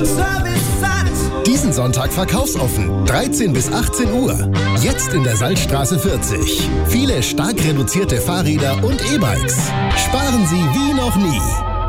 Diesen Sonntag verkaufsoffen, 13 bis 18 Uhr. Jetzt in der Salzstraße 40. Viele stark reduzierte Fahrräder und E-Bikes. Sparen Sie wie noch nie.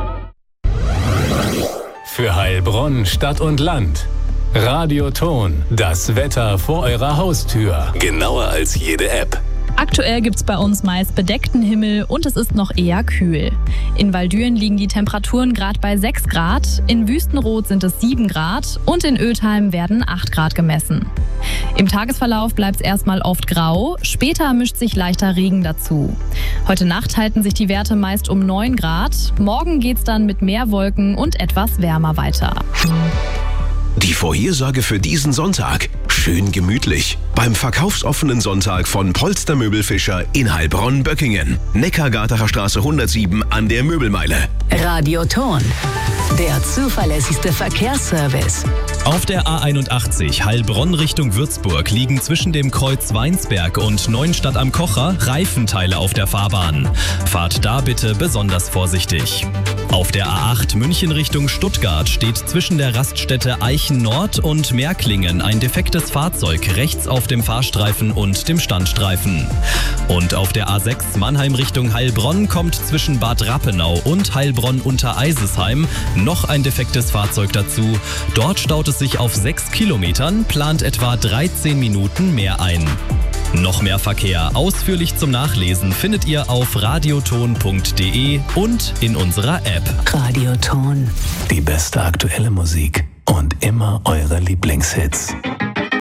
Für Heilbronn, Stadt und Land. Radioton, das Wetter vor eurer Haustür. Genauer als jede App. Aktuell gibt's bei uns meist bedeckten Himmel und es ist noch eher kühl. In Waldüren liegen die Temperaturen gerade bei 6 Grad, in Wüstenrot sind es 7 Grad und in Ödheim werden 8 Grad gemessen. Im Tagesverlauf bleibt's erstmal oft grau, später mischt sich leichter Regen dazu. Heute Nacht halten sich die Werte meist um 9 Grad, morgen geht's dann mit mehr Wolken und etwas wärmer weiter. Die Vorhersage für diesen Sonntag. Schön gemütlich. Beim verkaufsoffenen Sonntag von Polstermöbel Fischer in Heilbronn-Böckingen. Neckargartener Straße 107 an der Möbelmeile. Radioton, der zuverlässigste Verkehrsservice. Auf der A81 Heilbronn Richtung Würzburg liegen zwischen dem Kreuz Weinsberg und Neuenstadt am Kocher Reifenteile auf der Fahrbahn. Fahrt da bitte besonders vorsichtig. Auf der A8 München Richtung Stuttgart steht zwischen der Raststätte Eichen Nord und Märklingen ein defektes Fahrzeug rechts auf dem Fahrstreifen und dem Standstreifen. Und auf der A6 Mannheim Richtung Heilbronn kommt zwischen Bad Rappenau und Heilbronn unter Eisesheim noch ein defektes Fahrzeug dazu. Dort staut es sich auf 6 Kilometern, plant etwa 13 Minuten mehr ein. Noch mehr Verkehr ausführlich zum Nachlesen findet ihr auf radioton.de und in unserer App. Radioton. Die beste aktuelle Musik und immer eure Lieblingshits.